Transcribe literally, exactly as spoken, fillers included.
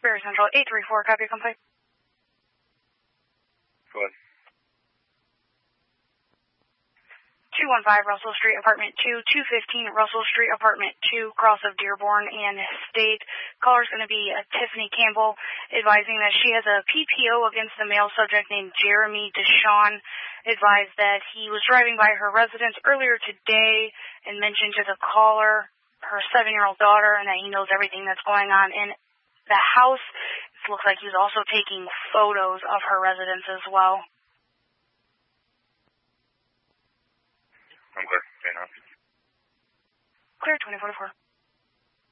Berry Central, eight three four, copy your complaint. Go ahead. two one five Russell Street, Apartment two, two fifteen Russell Street, Apartment two, cross of Dearborn and State. Caller's going to be uh, Tiffany Campbell, advising that she has a P P O against a male subject named Jeremy Deshawn. Advised that he was driving by her residence earlier today and mentioned to the caller her seven-year-old daughter and that he knows everything that's going on in the house. It looks like he was also taking photos of her residence as well. I'm clear. Clear, twenty-four to four.